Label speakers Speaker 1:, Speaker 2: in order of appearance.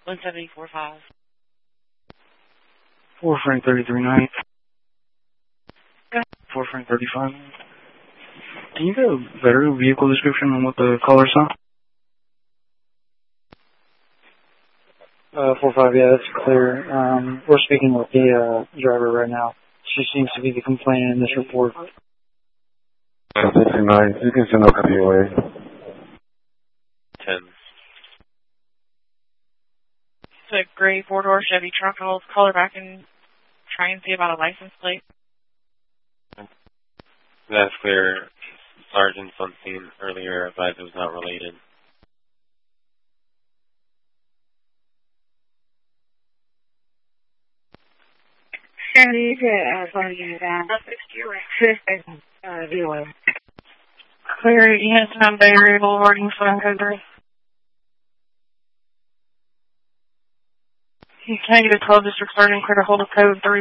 Speaker 1: 17045.
Speaker 2: 4 Frank 33 night.
Speaker 1: Go ahead.
Speaker 2: 4 Frank 35. Can you get a better vehicle description on what the caller saw? 4-5, yeah, that's clear. We're speaking with the driver right now. She seems to be the complainant in this report.
Speaker 3: 69, you can send a copy away.
Speaker 4: 10.
Speaker 1: It's a gray four-door Chevy truck. I'll call her back and try and see about a license plate.
Speaker 4: That's clear. Sergeant's on scene earlier advised it was not related.
Speaker 5: Sandy, phone unit down.
Speaker 1: Clear units on Bay Area Boulevard in phone code 3. Can I get a 12 district sergeant clear to hold a code 3?